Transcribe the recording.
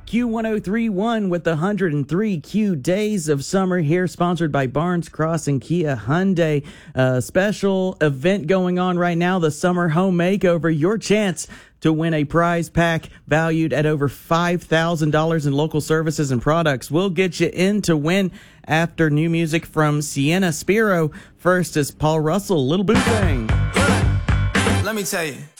Q1031 with the 103 Q Days of Summer here, sponsored by Barnes Cross and Kia Hyundai. Special event going on right now, the Summer Home Makeover. Your chance to win a prize pack valued at over $5,000 in local services and products. We'll get you in to win after new music from Sienna Spiro. First is Paul Russell, Little Boo Thing. Let me tell you.